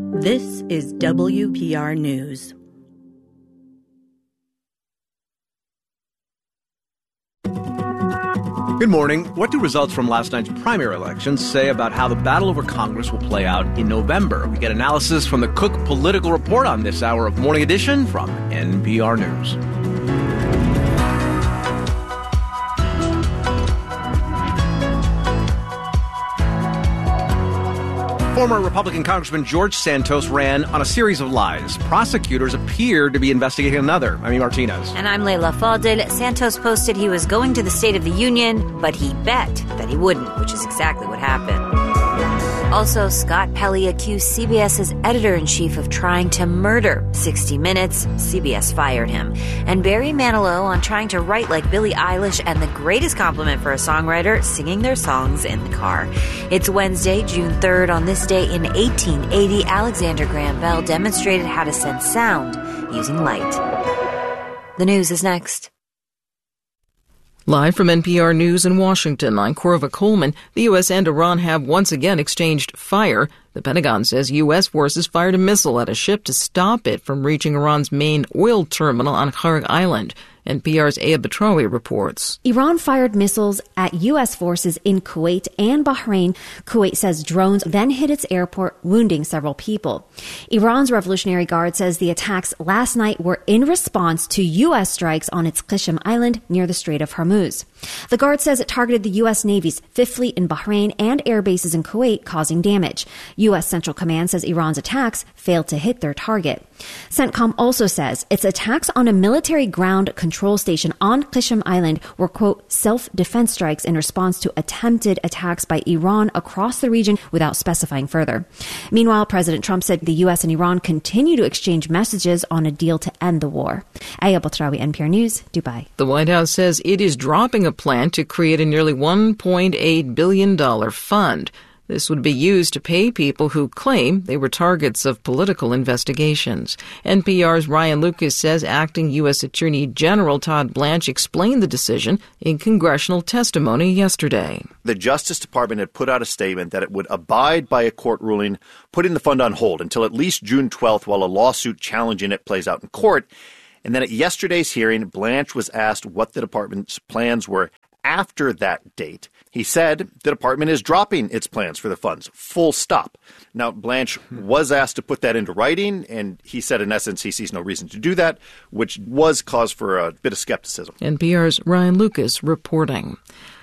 This is WPR News. Good morning. What do results from last night's primary elections say about how the battle over Congress will play out in November? We get analysis from the Cook Political Report on this hour of Morning Edition from NPR News. Former Republican Congressman George Santos ran on a series of lies. Prosecutors appear to be investigating another. I'm Martinez. And I'm Leila Fadel. Santos posted he was going to the State of the Union, but he bet that he wouldn't, which is exactly what happened. Also, Scott Pelley accused CBS's editor-in-chief of trying to murder 60 Minutes. CBS fired him. And Barry Manilow on trying to write like Billie Eilish, and the greatest compliment for a songwriter, singing their songs in the car. It's Wednesday, June 3rd. On this day in 1880, Alexander Graham Bell demonstrated how to send sound using light. The news is next. Live from NPR News in Washington, I'm Corva Coleman. The U.S. and Iran have once again exchanged fire. The Pentagon says U.S. forces fired a missile at a ship to stop it from reaching Iran's main oil terminal on Kharg Island. NPR's Aya Batrawi reports. Iran fired missiles at U.S. forces in Kuwait and Bahrain. Kuwait says drones then hit its airport, wounding several people. Iran's Revolutionary Guard says the attacks last night were in response to U.S. strikes on its Qishm Island near the Strait of Hormuz. The Guard says it targeted the U.S. Navy's Fifth Fleet in Bahrain and air bases in Kuwait, causing damage. U.S. Central Command says Iran's attacks failed to hit their target. CENTCOM also says its attacks on a military ground control station on Qishm Island were, quote, self-defense strikes in response to attempted attacks by Iran across the region without specifying further. Meanwhile, President Trump said the U.S. and Iran continue to exchange messages on a deal to end the war. Aya Batrawi, NPR News, Dubai. The White House says it is dropping a plan to create a nearly $1.8 billion fund. This would be used to pay people who claim they were targets of political investigations. NPR's Ryan Lucas says acting U.S. Attorney General Todd Blanche explained the decision in congressional testimony yesterday. The Justice Department had put out a statement that it would abide by a court ruling putting the fund on hold until at least June 12th while a lawsuit challenging it plays out in court. And then at yesterday's hearing, Blanche was asked what the department's plans were after that date. He said the department is dropping its plans for the funds, full stop. Now, Blanche was asked to put that into writing, and he said, in essence, he sees no reason to do that, which was cause for a bit of skepticism. NPR's Ryan Lucas reporting.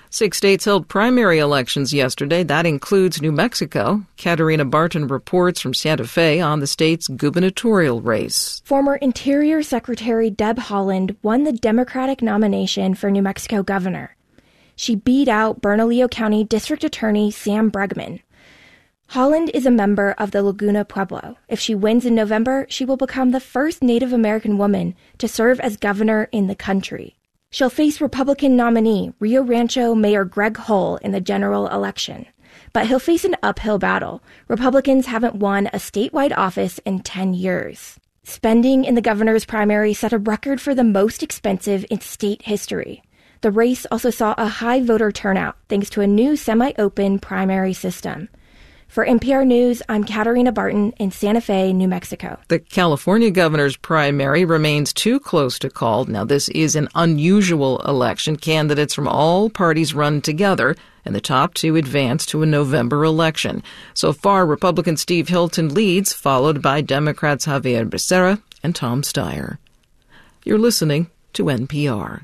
6 states held primary elections yesterday. That includes New Mexico. Katarina Barton reports from Santa Fe on the state's gubernatorial race. Former Interior Secretary Deb Haaland won the Democratic nomination for New Mexico governor. She beat out Bernalillo County District Attorney Sam Bregman. Haaland is a member of the Laguna Pueblo. If she wins in November, she will become the first Native American woman to serve as governor in the country. She'll face Republican nominee Rio Rancho Mayor Greg Hull in the general election. But he'll face an uphill battle. Republicans haven't won a statewide office in 10 years. Spending in the governor's primary set a record for the most expensive in state history. The race also saw a high voter turnout thanks to a new semi-open primary system. For NPR News, I'm Katarina Barton in Santa Fe, New Mexico. The California governor's primary remains too close to call. Now, this is an unusual election. Candidates from all parties run together, and the top two advance to a November election. So far, Republican Steve Hilton leads, followed by Democrats Javier Becerra and Tom Steyer. You're listening to NPR.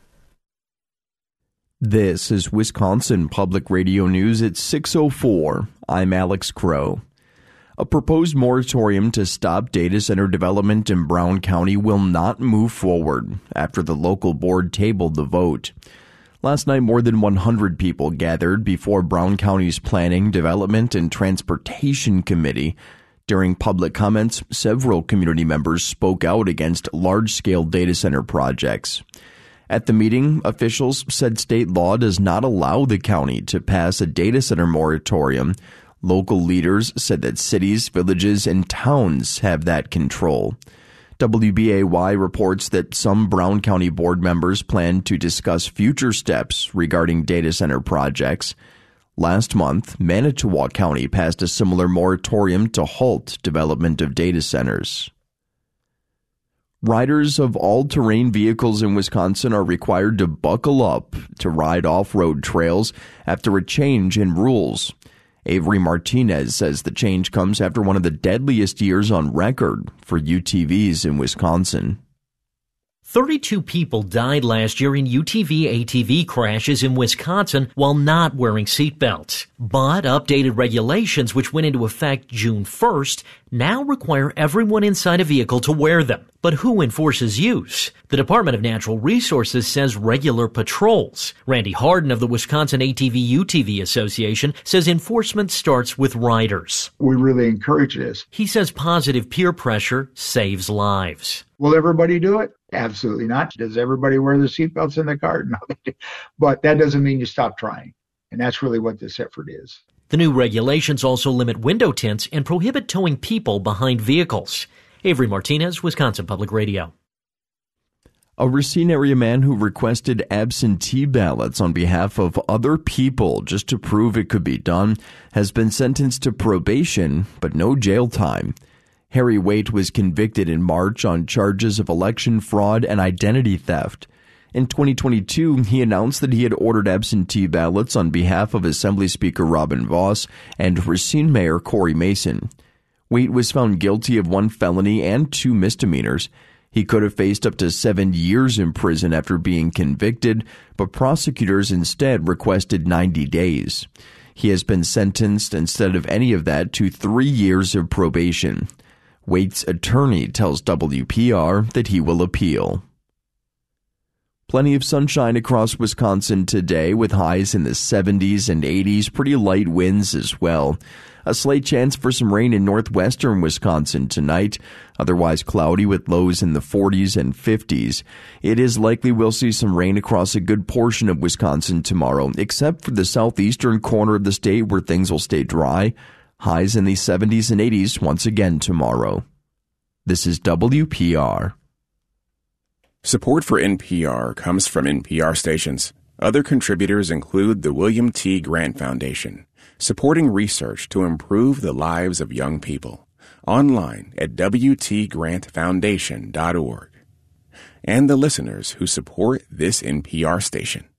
This is Wisconsin Public Radio News at 6:04. I'm Alex Crow. A proposed moratorium to stop data center development in Brown County will not move forward after the local board tabled the vote. Last night, more than 100 people gathered before Brown County's Planning, Development, and Transportation Committee. During public comments, several community members spoke out against large-scale data center projects. At the meeting, officials said state law does not allow the county to pass a data center moratorium. Local leaders said that cities, villages, and towns have that control. WBAY reports that some Brown County board members plan to discuss future steps regarding data center projects. Last month, Manitowoc County passed a similar moratorium to halt development of data centers. Riders of all-terrain vehicles in Wisconsin are required to buckle up to ride off-road trails after a change in rules. Avery Martinez says the change comes after one of the deadliest years on record for UTVs in Wisconsin. 32 people died last year in UTV-ATV crashes in Wisconsin while not wearing seatbelts. But updated regulations, which went into effect June 1st, now require everyone inside a vehicle to wear them. But who enforces use? The Department of Natural Resources says regular patrols. Randy Harden of the Wisconsin ATV-UTV Association says enforcement starts with riders. We really encourage this. He says positive peer pressure saves lives. Will everybody do it? Absolutely not. Does everybody wear their seatbelts in the car? No. But that doesn't mean you stop trying. And that's really what this effort is. The new regulations also limit window tints and prohibit towing people behind vehicles. Avery Martinez, Wisconsin Public Radio. A Racine area man who requested absentee ballots on behalf of other people just to prove it could be done has been sentenced to probation, but no jail time. Harry Waite was convicted in March on charges of election fraud and identity theft. In 2022, he announced that he had ordered absentee ballots on behalf of Assembly Speaker Robin Vos and Racine Mayor Corey Mason. Waite was found guilty of 1 felony and 2 misdemeanors. He could have faced up to 7 years in prison after being convicted, but prosecutors instead requested 90 days. He has been sentenced, instead of any of that, to 3 years of probation. Waite's attorney tells WPR that he will appeal. Plenty of sunshine across Wisconsin today with highs in the 70s and 80s, pretty light winds as well. A slight chance for some rain in northwestern Wisconsin tonight, otherwise cloudy with lows in the 40s and 50s. It is likely we'll see some rain across a good portion of Wisconsin tomorrow, except for the southeastern corner of the state where things will stay dry. Highs in the 70s and 80s once again tomorrow. This is WPR. Support for NPR comes from NPR stations. Other contributors include the William T. Grant Foundation, supporting research to improve the lives of young people. Online at WTGrantFoundation.org. And the listeners who support this NPR station.